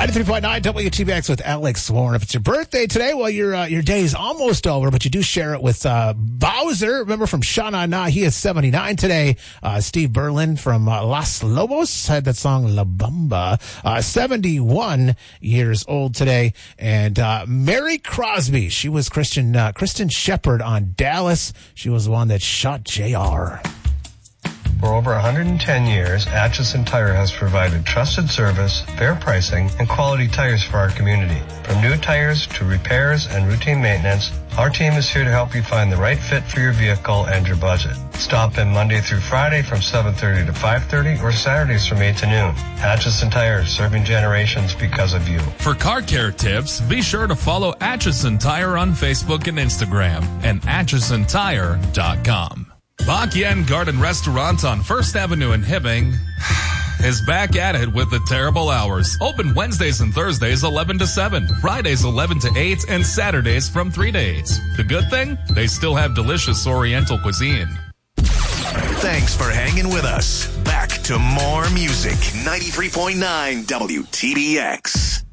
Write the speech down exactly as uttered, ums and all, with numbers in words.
ninety-three point nine W T B X with Alex Warren. If it's your birthday today, well, your uh, your day is almost over, but you do share it with uh, Bowser. Remember from Sha Na Na, he is seventy-nine today. Uh, Steve Berlin from uh, Los Lobos had that song La Bamba. Uh, seventy-one years old today. And uh, Mary Crosby, she was Christian uh, Kristen Shepard on Dallas. She was the one that shot J R. For over one hundred ten years, Atchison Tire has provided trusted service, fair pricing, and quality tires for our community. From new tires to repairs and routine maintenance, our team is here to help you find the right fit for your vehicle and your budget. Stop in Monday through Friday from seven thirty to five thirty or Saturdays from eight to noon. Atchison Tire, serving generations because of you. For car care tips, be sure to follow Atchison Tire on Facebook and Instagram and atchison tire dot com. Bak Yen Garden Restaurant on First Avenue in Hibbing is back at it with the terrible hours. Open Wednesdays and Thursdays eleven to seven, Fridays eleven to eight, and Saturdays from three to eight. The good thing? They still have delicious Oriental cuisine. Thanks for hanging with us. Back to more music. ninety-three point nine W T B X.